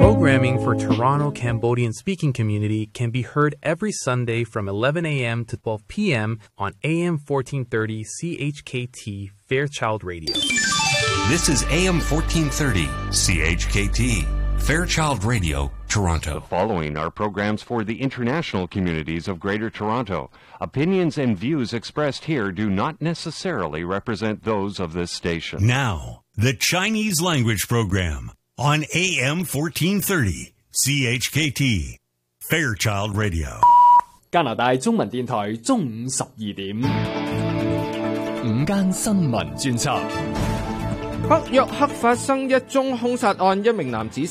Programming for Toronto Cambodian speaking community can be heard every Sunday from 11 a.m. to 12 p.m. on AM 1430 CHKT Fairchild Radio. This is AM 1430 CHKT Fairchild Radio, Toronto. The following are programs for the international communities of Greater Toronto. Opinions and views expressed here do not necessarily represent those of this station. Now, the Chinese language program on AM 1430 CHKT Fairchild Radio。 加拿大中文電台中午12點，午間新聞專輯。 北約克發生一宗兇殺案，一名男子